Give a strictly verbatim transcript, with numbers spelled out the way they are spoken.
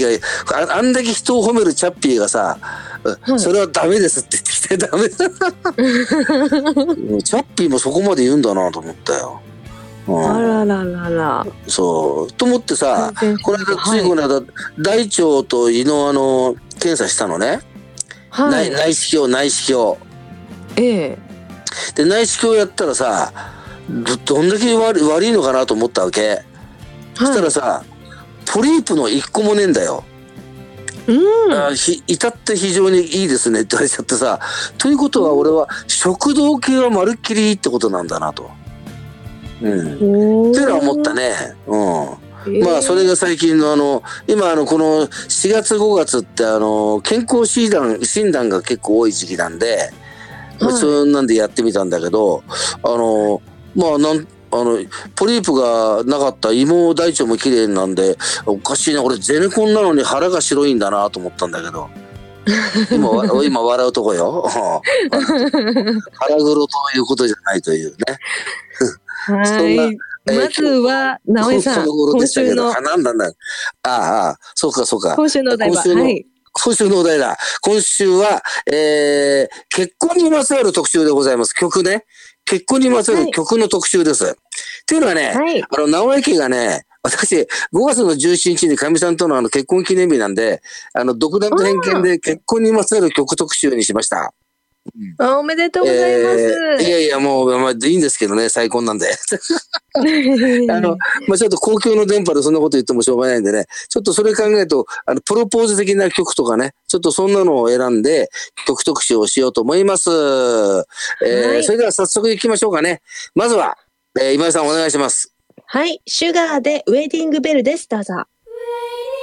ーが あ, あんだけ人を褒めるチャッピーがさ、はい、それはダメですって言ってきてダメチャッピーもそこまで言うんだなと思ったよ。うん、 あらららら。 そうと思ってさ、この間ついこの間、はい、大腸と胃のあの検査したのね、はい、内, 内視鏡内視鏡、 ええ、 で内視鏡やったらさ ど, どんだけ 悪, 悪いのかなと思ったわけ、はい、そしたらさポリープの一個もねえんだよ。うん、あひ至って非常にいいですねって言われちゃってさ、ということは俺は食道系はまるっきりいいってことなんだなと、うん、っていうのは思ったね。うん、えー、まあそれが最近のあの今あのこのしがつごがつってあの健康診断診断が結構多い時期なんで、はい、そんなんでやってみたんだけど、あのまあなんあのポリープがなかった胃も大腸も綺麗なんで、おかしいな俺ゼネコンなのに腹が白いんだなと思ったんだけど今今笑うとこよ腹黒ということじゃないというねはいそんな、えー、まずは直江さん今週のあなんだなんだああそうかそうか今週のお題は今週の、はい、今週のお題だ。今週は、えー、結婚にまつわる特集でございます。曲ね。結婚にまつわる曲の特集です。はい、っていうのはね、はい、あの、直江家がね、私、ごがつのじゅうしちにちにかみさんとのあの結婚記念日なんで、あの、独断と偏見で結婚にまつわる曲特集にしました。 うん、おめでとうございます。えー、いやいや、もう、まあ、いいんですけどね、再婚なんで。あの、まあ、ちょっと公共の電波でそんなこと言ってもしょうがないんでね、ちょっとそれ考えると、あの、プロポーズ的な曲とかね、ちょっとそんなのを選んで、曲特集をしようと思います。えーはい、それでは早速行きましょうかね。まずは、えー、今井さんお願いします。 はい、シュガーでウェディングベルです。どうぞ。